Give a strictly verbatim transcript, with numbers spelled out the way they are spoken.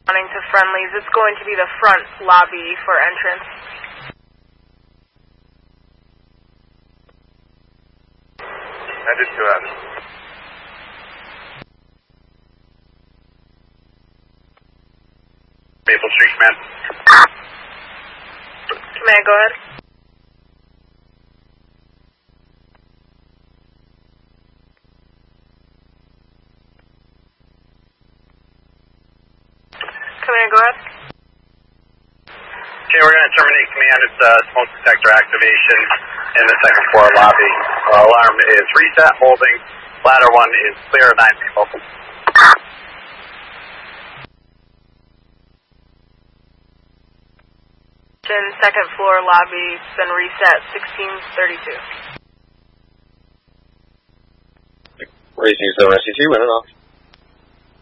Responding to friendlies, it's going to be the front lobby for entrance. Headed to us. Maple Street, command. Command, go ahead. Command, go ahead. Okay, we're going to terminate command. It's uh, smoke detector activation in the second floor lobby. Uh, alarm is reset, holding. Ladder one is clear, nine people. Then second floor lobby's been reset, sixteen thirty-two. Racing seven S C two, in and off.